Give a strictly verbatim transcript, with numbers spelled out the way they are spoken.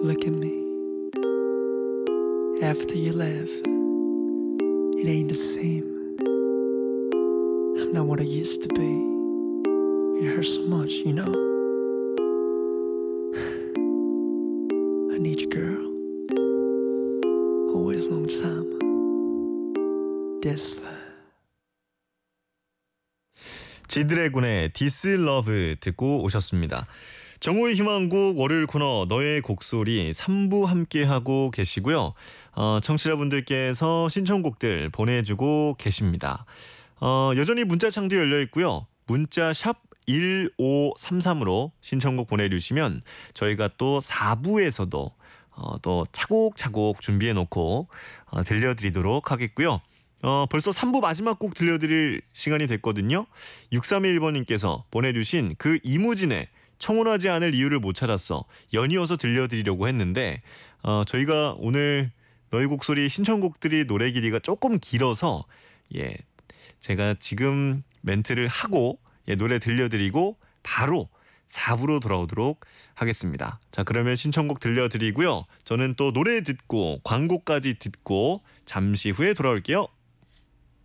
Look at me. After you left, it ain't the same. I'm not what I used to be. It hurts so much, you know. I need you, girl. Always long time. This love. 지드래곤의 This Love 듣고 오셨습니다. 정오의 희망곡 월요일 코너 너의 곡소리 삼 부 함께하고 계시고요. 어, 청취자분들께서 신청곡들 보내주고 계십니다. 어, 여전히 문자창도 열려있고요. 문자 샵 일오삼삼으로 신청곡 보내주시면 저희가 또 사 부에서도 어, 또 차곡차곡 준비해놓고 어, 들려드리도록 하겠고요. 어, 벌써 삼 부 마지막 곡 들려드릴 시간이 됐거든요. 육삼일 번님께서 보내주신 그 이무진의 청혼하지 않을 이유를 못 찾았어 연이어서 들려드리려고 했는데 어, 저희가 오늘 너의 곡소리 신청곡들이 노래 길이가 조금 길어서 예, 제가 지금 멘트를 하고 예, 노래 들려드리고 바로 사 부로 돌아오도록 하겠습니다. 자, 그러면 신청곡 들려드리고요. 저는 또 노래 듣고 광고까지 듣고 잠시 후에 돌아올게요.